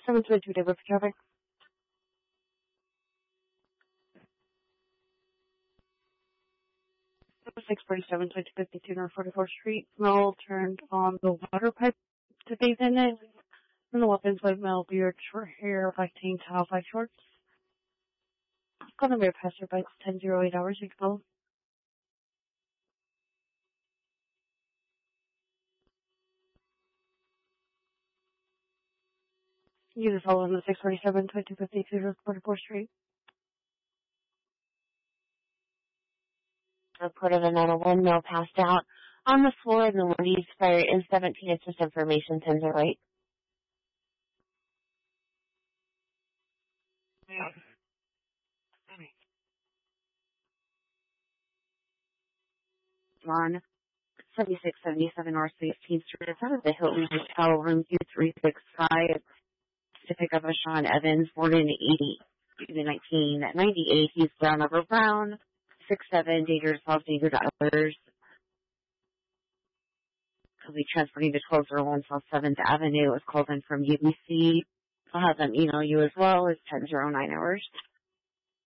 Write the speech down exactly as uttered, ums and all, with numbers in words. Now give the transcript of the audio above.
seven twenty-two David for traffic. six forty-seven, twenty fifty-two North forty-fourth Street. Mel turned on the water pipe to bathe in it. And the weapons like Mel, beard, short hair, black tank top, black shorts. Call number of passerby ten oh eight hours. You can call. You can follow on the six forty-seven, twenty fifty-two North forty-fourth Street. Report of a nine oh one, Mel passed out on the floor in the Wendy's fire in seventeen. It's just information, ten oh eight. On seventy-six seventy-seven North sixteenth Street. It's out of the Hilton Hotel, room two three six five. To pick up a Sean Evans, born in eighty, nineteen ninety-eight. He's brown over brown, six seven, dangerous, false danger to others. He'll be transporting to twelve oh one South seventh Avenue. It was called in from U B C. I'll have them email you as well. It's ten oh nine hours.